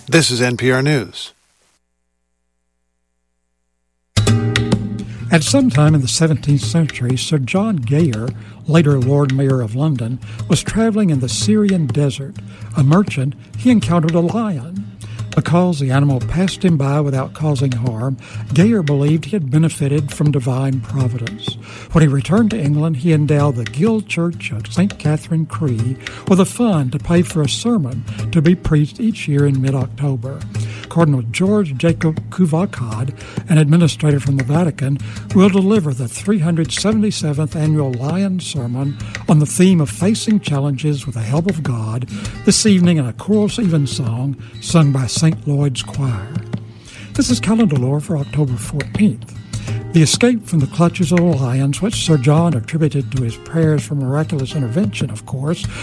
This is NPR News. At some time in the 17th century, Sir John Gayher, later Lord Mayor of London, was traveling in the Syrian desert. A merchant, he encountered a lion. Because the animal passed him by without causing harm, Gayher believed he had benefited from divine providence. When he returned to England, he endowed the Guild Church of St. Catherine Cree with a fund to pay for a sermon to be preached each year in mid-October. Cardinal George Jacob Kuvakad, an administrator from the Vatican, will deliver the 377th annual Lion Sermon on the theme of facing challenges with the help of God this evening in a chorus evensong sung by St. Lloyd's Choir. This is calendar lore for October 14th. The escape from the clutches of the lions, which Sir John attributed to his prayers for miraculous intervention, of course,